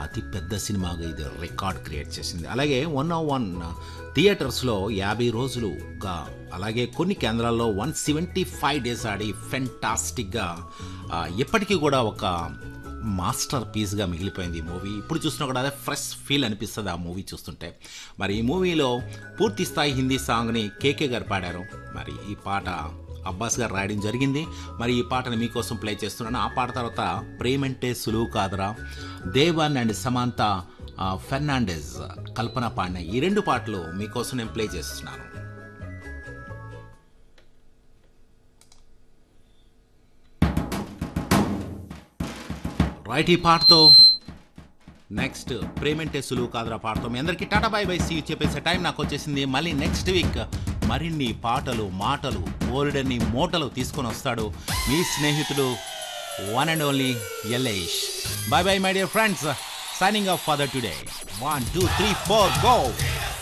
అతి పెద్ద సినిమాగా ఇది రికార్డ్ క్రియేట్ చేసింది. అలాగే 101 థియేటర్స్లో 50 రోజులుగా, అలాగే కొన్ని కేంద్రాల్లో 175 డేస్ ఆడి ఫెంటాస్టిక్గా ఎప్పటికీ కూడా ఒక మాస్టర్ పీస్గా మిగిలిపోయింది ఈ మూవీ. ఇప్పుడు చూసినా కూడా అదే ఫ్రెష్ ఫీల్ అనిపిస్తుంది ఆ మూవీ చూస్తుంటే. మరి ఈ మూవీలో పూర్తి స్థాయి హిందీ సాంగ్ని కేకే గారు పాడారు. మరి ఈ పాట అబ్బాస్ గారు రాయడం జరిగింది. మరి ఈ పాటను మీకోసం ప్లే చేస్తున్నాను. ఆ పాట తర్వాత ప్రేమంటే సులువు కాదరా, దేవన్ అండ్ సమాంత ఫెర్నాండెజ్, కల్పన పాడిన ఈ 2 పాటలు మీకోసం నేను ప్లే చేస్తున్నాను. రైట్, ఈ పాటతో నెక్స్ట్ ప్రేమంటే సులువు కాదురా పాటతో మీ అందరికీ tata bye bye see చెప్పేసే time నాకు వచ్చేసింది. మళ్ళీ నెక్స్ట్ వీక్ మరిన్ని పాటలు మాటలు బోల్డన్ని మూటలు తీసుకొని వస్తాడు మీ స్నేహితుడు one and only Yallesh. By by my dear friends, signing off for the today. 1 2 3 4 go.